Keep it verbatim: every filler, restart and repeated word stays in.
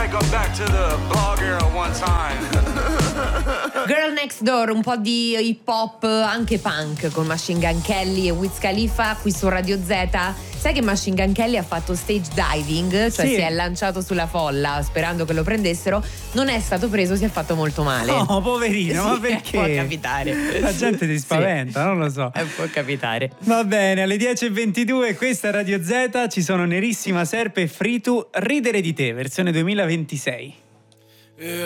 take 'em back to the blog era one time. Girl Next Door, un po' di hip hop, anche punk, con Machine Gun Kelly e Wiz Khalifa qui su Radio Z. Sai che Machine Gun Kelly ha fatto stage diving, cioè Sì. si è lanciato sulla folla sperando che lo prendessero, non è stato preso, si è fatto molto male. No, poverino, Sì, ma perché? può capitare. La gente si spaventa, Sì. non lo so. Eh, può capitare. Va bene, alle dieci e ventidue, questa è Radio Z, ci sono Nerissima Serpe e Free To, Ridere di te, versione duemilaventisei.